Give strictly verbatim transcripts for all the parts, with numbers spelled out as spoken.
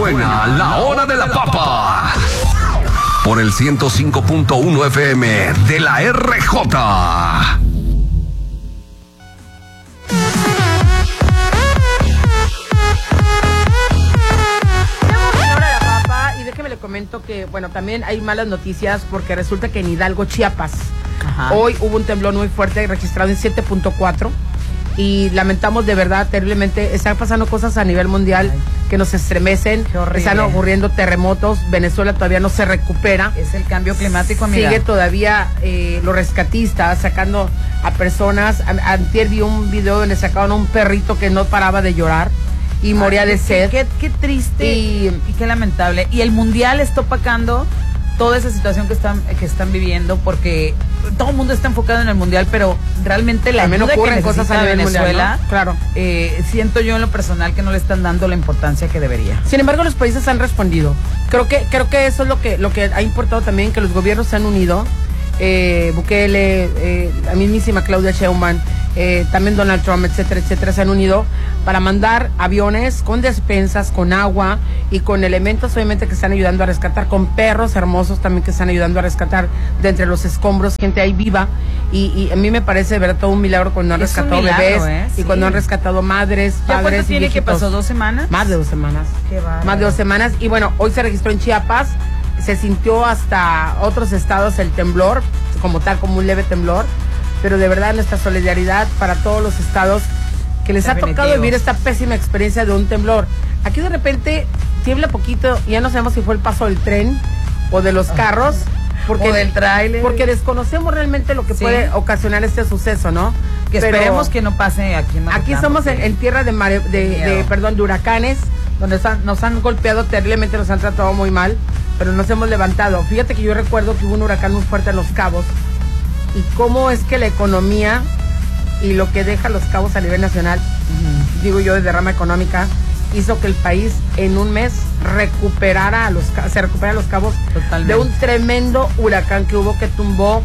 Suena la hora de la papa. Por el ciento cinco punto uno F M de la R J. Déjeme le comento que, bueno, también hay malas noticias porque resulta que en Hidalgo, Chiapas, Ajá. hoy hubo un temblor muy fuerte registrado en siete punto cuatro y lamentamos de verdad terriblemente. Están pasando cosas a nivel mundial Ay. que nos estremecen, están ocurriendo terremotos, Venezuela todavía no se recupera. Es el cambio climático, amiga. Sigue todavía eh, los rescatistas sacando a personas. Antier vi un video donde sacaban a un perrito que no paraba de llorar y moría Ay, de sed. Qué, qué triste y, y qué lamentable. Y el mundial está opacando toda esa situación que están que están viviendo, porque todo el mundo está enfocado en el mundial, pero realmente la ayuda que necesita cosas a Venezuela, mundial, ¿no? Claro. Eh, siento yo en lo personal que no le están dando la importancia que debería. Sin embargo, los países han respondido. Creo que creo que eso es lo que lo que ha importado también, que los gobiernos se han unido. Eh, Bukele, eh, la mismísima Claudia Sheinbaum, eh, también Donald Trump, etcétera, etcétera, se han unido para mandar aviones con despensas, con agua y con elementos obviamente que están ayudando a rescatar, con perros hermosos también que están ayudando a rescatar de entre los escombros, gente ahí viva, y, y a mí me parece de verdad todo un milagro cuando han es rescatado milagro, bebés ¿eh? y sí. cuando han rescatado madres, ¿Ya padres cuánto tiene que pasó? ¿Dos semanas? Más de dos semanas. Qué bárbaro. Más de dos semanas. Y bueno, hoy se registró en Chiapas. Se sintió hasta otros estados el temblor, como tal, como un leve temblor, pero de verdad nuestra solidaridad para todos los estados que les Definitivo. ha tocado vivir esta pésima experiencia de un temblor. Aquí de repente tiembla poquito, ya no sabemos si fue el paso del tren o de los carros, porque, o del tráiler. Porque desconocemos realmente lo que sí. puede ocasionar este suceso, ¿no? Que pero esperemos que no pase aquí en Mazatlán. Aquí somos en, en tierra de, mare, de, de, de, perdón, de huracanes, donde nos han, nos han golpeado terriblemente, nos han tratado muy mal, pero nos hemos levantado. Fíjate que yo recuerdo que hubo un huracán muy fuerte en Los Cabos, y cómo es que la economía y lo que deja Los Cabos a nivel nacional, uh-huh. digo yo de derrama económica, hizo que el país en un mes recuperara a los, se recupera a Los Cabos Totalmente. de un tremendo huracán que hubo, que tumbó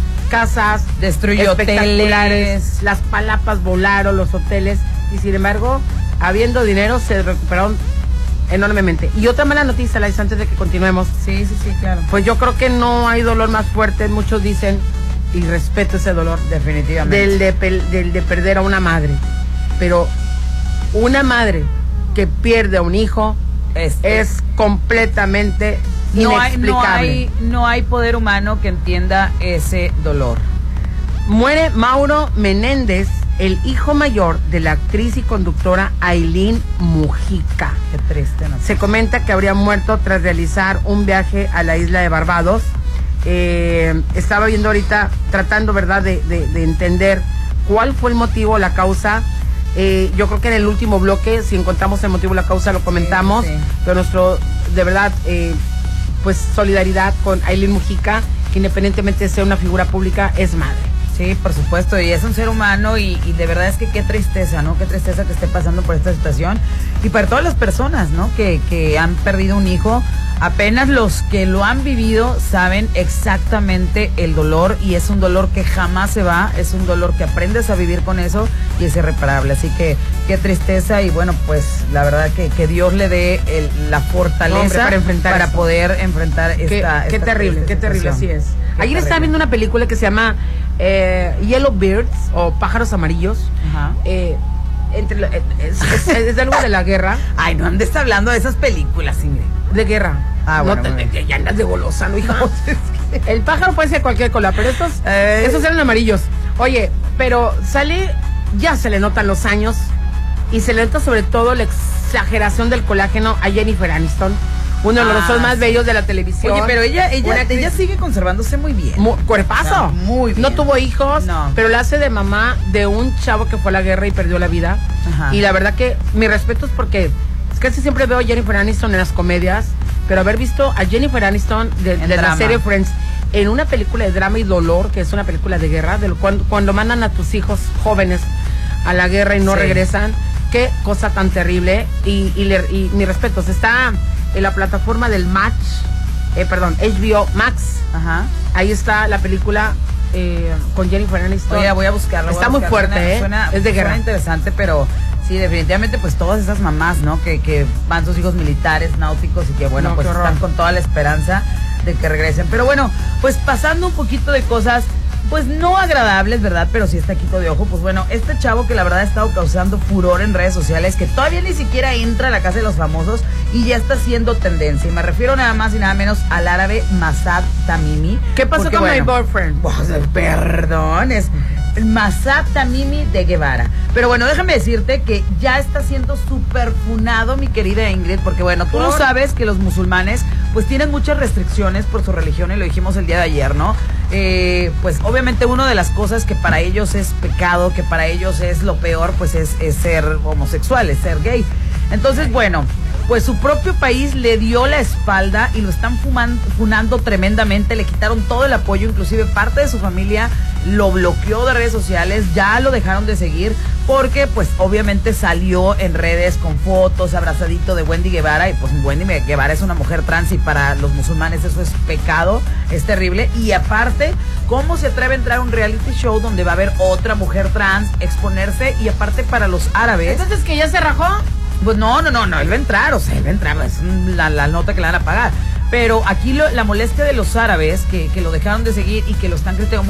casas, destruyó hoteles, las palapas volaron, los hoteles, y sin embargo, habiendo dinero, se recuperaron enormemente. Y otra mala noticia, Laís, antes de que continuemos. Sí, sí, sí, claro. Pues yo creo que no hay dolor más fuerte, muchos dicen, y respeto ese dolor. Definitivamente. Del de, del de perder a una madre. Pero una madre que pierde a un hijo este. es completamente no inexplicable. Hay, no, hay, no hay poder humano que entienda ese dolor. Muere Mauro Menéndez, el hijo mayor de la actriz y conductora Ailín Mujica. Qué triste, ¿no? Se comenta que habría muerto tras realizar un viaje a la isla de Barbados. Eh, estaba viendo ahorita, tratando, ¿verdad?, de, de, de entender cuál fue el motivo, la causa. Eh, yo creo que en el último bloque, si encontramos el motivo, la causa, lo comentamos. Sí, sí. Pero nuestro, de verdad, eh, pues solidaridad con Ailín Mujica, que independientemente de ser una figura pública, es madre. Sí, por supuesto, y es un ser humano y, y de verdad es que qué tristeza, ¿no? Qué tristeza que esté pasando por esta situación. Y para todas las personas, ¿no? Que, que han perdido un hijo, apenas los que lo han vivido saben exactamente el dolor, y es un dolor que jamás se va, es un dolor que aprendes a vivir con eso y es irreparable. Así que qué tristeza, y bueno, pues la verdad que, que Dios le dé el, la fortaleza no, hombre, para, enfrentar para poder enfrentar qué, esta Qué esta, terrible, esta qué terrible, así es. Qué Ayer estaba viendo una película que se llama eh, Yellow Birds o Pájaros Amarillos. Ajá. Eh, entre, es, es, es algo de la guerra. Ay, no andes hablando de esas películas, Ingrid. De guerra. Ah, bueno, no te, bueno. Ya andas de golosa, ¿no, hija? El pájaro puede ser cualquier color, pero estos, eh. estos eran amarillos. Oye, pero sale, ya se le notan los años, y se le nota sobre todo la exageración del colágeno a Jennifer Aniston, uno de los rostros ah, más bellos de la televisión. Oye, pero ella ella, ella sigue conservándose muy bien. Muy, cuerpazo. No, muy bien. No tuvo hijos, no. pero la hace de mamá de un chavo que fue a la guerra y perdió la vida. Ajá. Y la verdad que mi respeto es porque casi siempre veo a Jennifer Aniston en las comedias, pero haber visto a Jennifer Aniston de, de la serie Friends en una película de drama y dolor, que es una película de guerra, de lo, cuando, cuando mandan a tus hijos jóvenes a la guerra y no sí. regresan, qué cosa tan terrible. Y, y, le, y mi respeto, está en la plataforma del Match, eh, perdón, H B O Max. Ajá. Ahí está la película eh, con Jennifer Aniston. Oye, voy a buscarla. Está a muy buscar. fuerte, suena, ¿eh? Suena, es de guerra. Suena interesante, pero sí, definitivamente pues todas esas mamás, ¿no? Que, que van sus hijos militares, náuticos y que bueno, no, pues están con toda la esperanza de que regresen. Pero bueno, pues pasando un poquito de cosas pues no agradables, ¿verdad? Pero sí está quito de ojo. Pues bueno, este chavo que la verdad ha estado causando furor en redes sociales, que todavía ni siquiera entra a la casa de los famosos y ya está haciendo tendencia. Y me refiero nada más y nada menos al árabe Massad Tamimi. ¿Qué pasó porque, con bueno, my boyfriend? Pues, perdón, es Massad Tamimi de Guevara. Pero bueno, déjame decirte que ya está siendo súper funado, mi querida Ingrid, porque bueno, tú lo sabes que los musulmanes pues tienen muchas restricciones por su religión y lo dijimos el día de ayer, ¿no? Eh, pues obviamente una de las cosas que para ellos es pecado, que para ellos es lo peor, pues es, es ser homosexual, es ser gay. Entonces, bueno, pues su propio país le dio la espalda y lo están fumando, funando tremendamente, le quitaron todo el apoyo, inclusive parte de su familia lo bloqueó de redes sociales, ya lo dejaron de seguir porque pues obviamente salió en redes con fotos, abrazadito de Wendy Guevara y pues Wendy Guevara es una mujer trans y para los musulmanes eso es pecado, es terrible y aparte, ¿cómo se atreve a entrar a un reality show donde va a haber otra mujer trans exponerse y aparte para los árabes? Entonces que ya se rajó. Pues no, no, no, no, él va a entrar, o sea, él va a entrar, es la, la nota que le van a pagar. Pero aquí lo, la molestia de los árabes, que, que lo dejaron de seguir y que lo están criticando